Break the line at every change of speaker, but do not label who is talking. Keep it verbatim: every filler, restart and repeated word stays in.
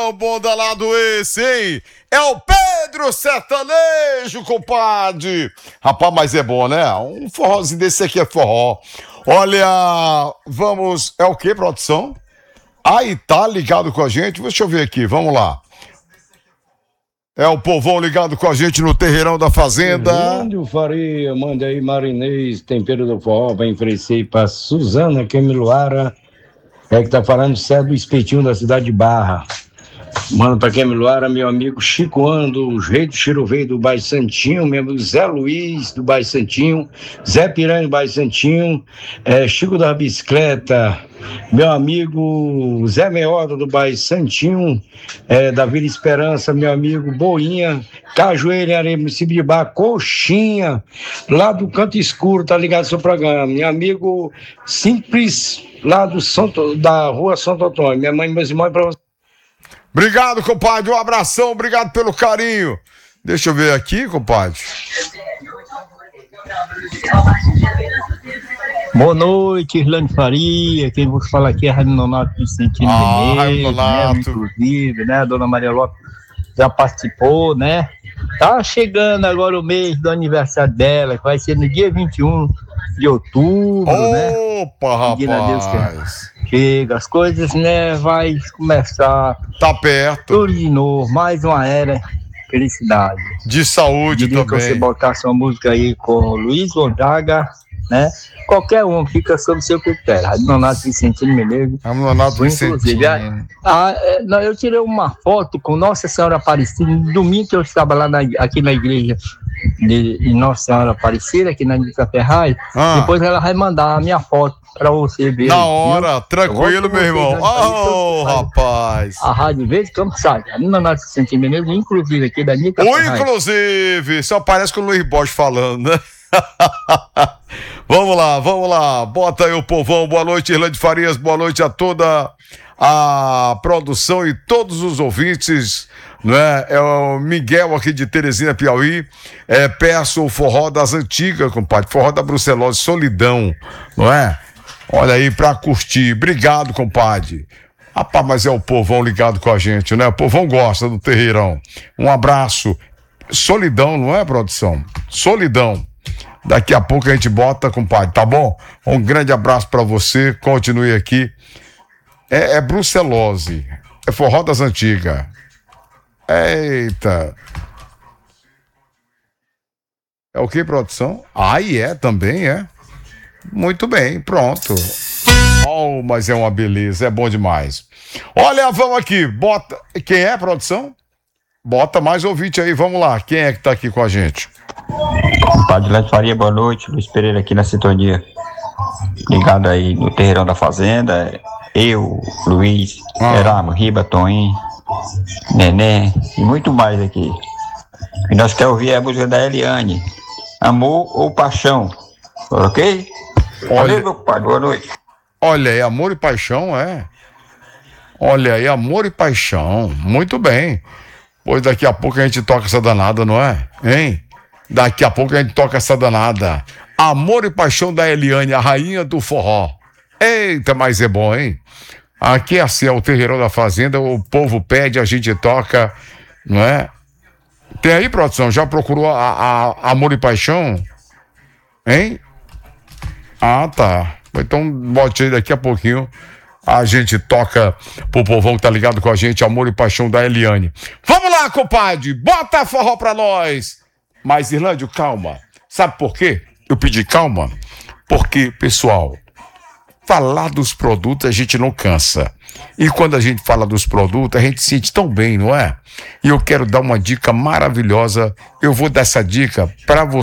O bom danado esse, hein? É o Pedro Sertanejo, compadre. Rapaz, mas é bom, né? Um forrozinho desse aqui é forró. Olha, vamos... É o que, produção? Aí tá ligado com a gente? Deixa eu ver aqui, vamos lá. É o povão ligado com a gente no Terreirão da Fazenda.
Orlando Faria, manda aí Marinês, tempero do forró, vai oferecer pra Suzana Kemiluara, é que tá falando certo do espetinho da cidade de Barra. Manda pra Kemiluara, meu amigo Chico Ando, o rei do Chiruveio do Bairro Santinho, meu amigo Zé Luiz do Bairro Santinho, Zé Piranha do Bairro Santinho, é, Chico da Bicicleta, meu amigo Zé Meoda do Bairro Santinho, é, da Vila Esperança, meu amigo Boinha, Cajueira, Areia, município de Barra, Coxinha, lá do Canto Escuro, tá ligado ao seu programa, meu amigo Simples, lá do Santo, da rua Santo Antônio, minha mãe e meus irmãos, pra você.
Obrigado, compadre, um abração, obrigado pelo carinho. Deixa eu ver aqui, compadre.
Boa noite, Irlande Faria, quem vos fala aqui é Raimundo Nonato Vicentino
Ah,
Menezes, né, inclusive, né, a dona Maria Lopes já participou, né, tá chegando agora o mês do aniversário dela, que vai ser no dia vinte e um de outubro,
Opa,
né.
Opa,
Deus
rapaz.
que chega, as coisas, né, vai começar
Tá perto.
tudo de novo, mais uma era de felicidade.
De saúde
Queria
também.
que você botasse uma música aí com o Luiz Gonzaga, né? Qualquer um, fica sob o seu critério. Rádio Nonato Vicentino Menezes.
Rádio Nonato
Inclusive,
Vicentino.
a, a, não, eu tirei uma foto com Nossa Senhora Aparecida, no domingo que eu estava lá na, aqui na igreja de, de Nossa Senhora Aparecida, aqui na Igreja Ferraz.
Ah.
Depois ela vai mandar a minha foto para você ver.
Na
aí,
hora,
viu?
tranquilo, meu irmão. Oh,
Oh,
rapaz.
A Rádio Verde Campo Sai, Rádio Nonato Vicentino Menezes, inclusive aqui da Nica
Ou
Ferraz.
inclusive, só parece com o Luiz Borges falando, né? Vamos lá, vamos lá. Bota aí o povão. Boa noite, Irlande Farias. Boa noite a toda a produção e todos os ouvintes, não é? É o Miguel aqui de Teresina, Piauí. É, peço o forró das antigas, compadre. Forró da Brucelose, Solidão, não é? Olha aí pra curtir. Obrigado, compadre. Rapaz, mas é o povão ligado com a gente, né? O povão gosta do Terreirão. Um abraço. Solidão, não é, produção? Solidão. Daqui a pouco a gente bota, compadre, tá bom? Um grande abraço pra você, continue aqui. É, é Brucelose, é forró das antigas. Eita. É o que, produção? Ah, e é, também é. Muito bem, pronto. Oh, mas é uma beleza, é bom demais. Olha, vamos aqui, bota... Quem é, produção? Bota mais ouvinte aí, vamos lá. Quem é que tá aqui com a gente?
Padre Leto Faria, boa noite. Luiz Pereira aqui na sintonia. Ligado aí no Terreirão da Fazenda. Eu, Luiz,
ah.
Erasmo, Riba, Toim, Neném e muito mais aqui. E nós queremos ouvir a música da Eliane. Amor ou Paixão. Ok?
Olha,
Valeu, meu pai. Boa noite.
Olha aí, Amor e Paixão, é. Olha aí, Amor e Paixão. Muito bem. Pois daqui a pouco a gente toca essa danada, não é? Hein? Daqui a pouco a gente toca essa danada. Amor e Paixão da Eliane, a rainha do forró. Eita, mas é bom, hein? Aqui é assim, é o Terreirão da Fazenda, o povo pede, a gente toca, não é? Tem aí, produção, já procurou a, a Amor e Paixão? Hein? Ah, tá. Então, bote aí daqui a pouquinho. A gente toca pro povão que tá ligado com a gente, Amor e Paixão da Eliane. Vamos lá, compadre, bota forró pra nós. Mas, Irlândio, calma. Sabe por quê? Eu pedi calma. Porque, pessoal, falar dos produtos a gente não cansa. E quando a gente fala dos produtos, a gente se sente tão bem, não é? E eu quero dar uma dica maravilhosa. Eu vou dar essa dica pra você.